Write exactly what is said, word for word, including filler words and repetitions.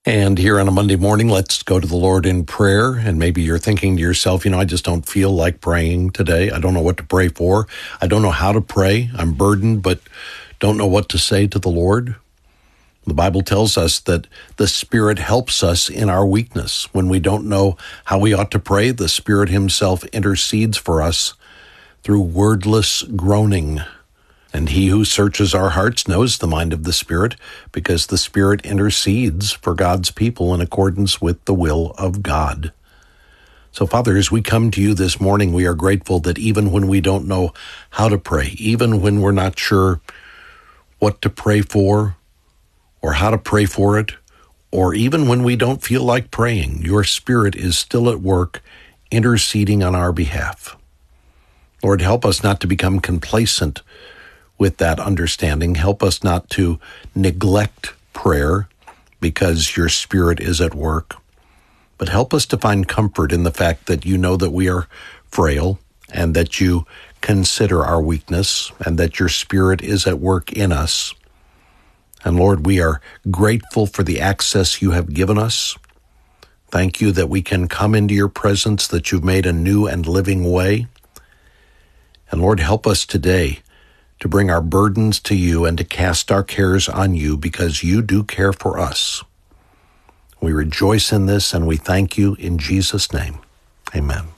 And here on a Monday morning, let's go to the Lord in prayer. And maybe you're thinking to yourself, you know, I just don't feel like praying today. I don't know what to pray for. I don't know how to pray. I'm burdened, but don't know what to say to the Lord. The Bible tells us that the Spirit helps us in our weakness. When we don't know how we ought to pray, the Spirit himself intercedes for us through wordless groaning. And he who searches our hearts knows the mind of the Spirit, because the Spirit intercedes for God's people in accordance with the will of God. So, Father, as we come to you this morning, we are grateful that even when we don't know how to pray, even when we're not sure what to pray for or how to pray for it, or even when we don't feel like praying, your Spirit is still at work interceding on our behalf. Lord, help us not to become complacent with that understanding. Help us not to neglect prayer because your Spirit is at work, but help us to find comfort in the fact that you know that we are frail and that you consider our weakness and that your Spirit is at work in us. And Lord, we are grateful for the access you have given us. Thank you that we can come into your presence, that you've made a new and living way. And Lord, help us today to bring our burdens to you and to cast our cares on you, because you do care for us. We rejoice in this and we thank you in Jesus' name. Amen.